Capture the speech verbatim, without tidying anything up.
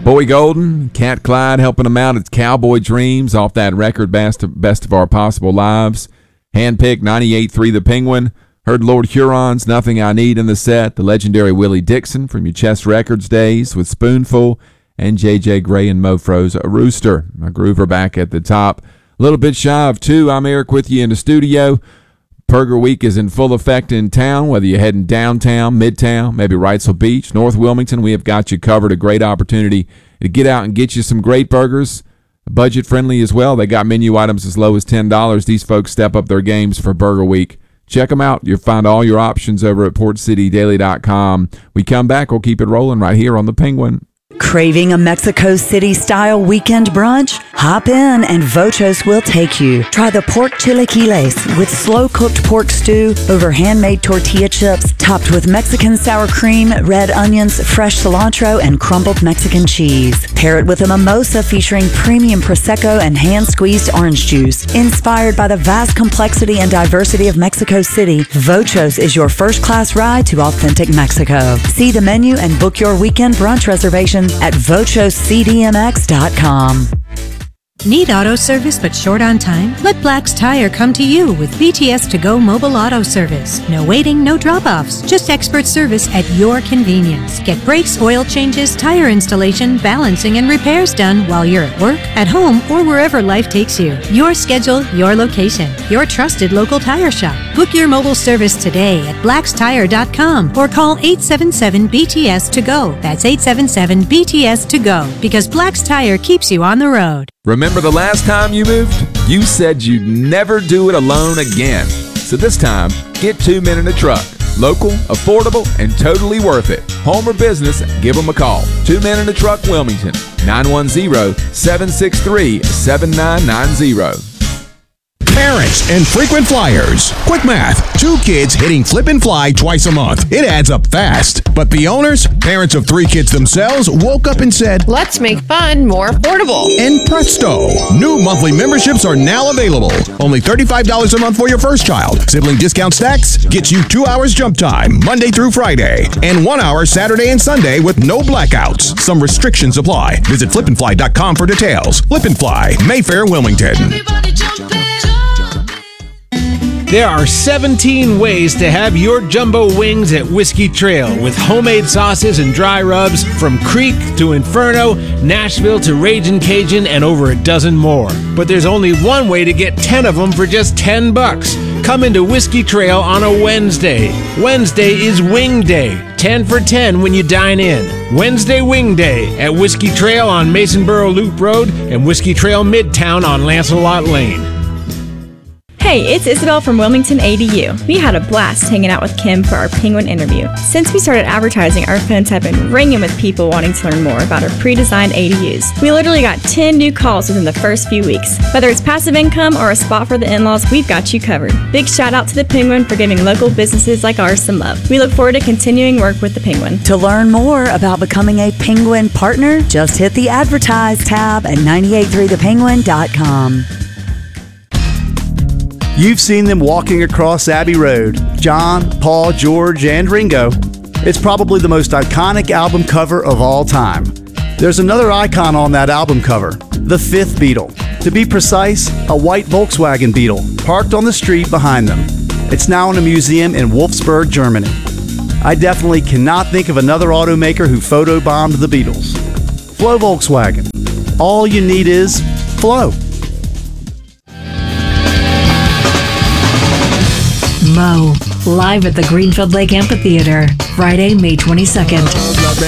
Bowie Golden, Cat Clyde helping them out. It's Cowboy Dreams off that record, Best of, Best of Our Possible Lives. Handpicked, ninety-eight three The Penguin. Heard Lord Huron's Nothing I Need in the set. The legendary Willie Dixon from your Chess Records days with Spoonful. And J J Gray and Mofro's Rooster. My groover back at the top. A little bit shy of two. I'm Eric with you in the studio. Burger Week is in full effect in town, whether you're heading downtown, midtown, maybe Wrightsville Beach, North Wilmington. We have got you covered. A great opportunity to get out and get you some great burgers. Budget friendly as well. They got menu items as low as ten dollars. These folks step up their games for Burger Week. Check them out. You'll find all your options over at port city daily dot com. We come back. We'll keep it rolling right here on The Penguin. Craving a Mexico City-style weekend brunch? Hop in and Vochos will take you. Try the pork chilaquiles with slow-cooked pork stew over handmade tortilla chips topped with Mexican sour cream, red onions, fresh cilantro, and crumbled Mexican cheese. Pair it with a mimosa featuring premium Prosecco and hand-squeezed orange juice. Inspired by the vast complexity and diversity of Mexico City, Vochos is your first-class ride to authentic Mexico. See the menu and book your weekend brunch reservation at vochos c d m x dot com. Need auto service but short on time? Let Black's Tire come to you with B T S to go mobile auto service. No waiting, no drop-offs, just expert service at your convenience. Get brakes, oil changes, tire installation, balancing, and repairs done while you're at work, at home, or wherever life takes you. Your schedule, your location, your trusted local tire shop. Book your mobile service today at blacks tire dot com or call eight seven seven B T S to go. That's eight seven seven B T S to go, because Black's Tire keeps you on the road. Remember the last time you moved? You said you'd never do it alone again. So this time, get two men in a truck. Local, affordable, and totally worth it. Home or business, give them a call. Two Men in a Truck, Wilmington. nine one zero, seven six three, seven nine nine zero. Parents and frequent flyers. Quick math. Two kids hitting flip and fly twice a month. It adds up fast. But the owners, parents of three kids themselves, woke up and said, let's make fun more affordable. And presto, new monthly memberships are now available. Only thirty-five dollars a month for your first child. Sibling discount stacks gets you two hours jump time, Monday through Friday, and one hour Saturday and Sunday with no blackouts. Some restrictions apply. Visit flip and fly dot com for details. Flip and Fly, Mayfair, Wilmington. Everybody jump in. There are seventeen ways to have your jumbo wings at Whiskey Trail, with homemade sauces and dry rubs from Creek to Inferno, Nashville to Ragin' Cajun, and over a dozen more. But there's only one way to get ten of them for just ten bucks. Come into Whiskey Trail on a Wednesday. Wednesday is Wing Day. ten for ten when you dine in. Wednesday Wing Day at Whiskey Trail on Masonboro Loop Road and Whiskey Trail Midtown on Lancelot Lane. Hey, it's Isabel from Wilmington A D U. We had a blast hanging out with Kim for our Penguin interview. Since we started advertising, our phones have been ringing with people wanting to learn more about our pre-designed A D Us. We literally got ten new calls within the first few weeks. Whether it's passive income or a spot for the in-laws, we've got you covered. Big shout out to the Penguin for giving local businesses like ours some love. We look forward to continuing work with the Penguin. To learn more about becoming a Penguin partner, just hit the Advertise tab at nine eight three the penguin dot com. You've seen them walking across Abbey Road. John, Paul, George, and Ringo. It's probably the most iconic album cover of all time. There's another icon on that album cover, the fifth Beatle. To be precise, a white Volkswagen Beetle parked on the street behind them. It's now in a museum in Wolfsburg, Germany. I definitely cannot think of another automaker who photobombed the Beatles. Flow Volkswagen. All you need is flow. Mo, live at the Greenfield Lake Amphitheater, Friday, May twenty-second.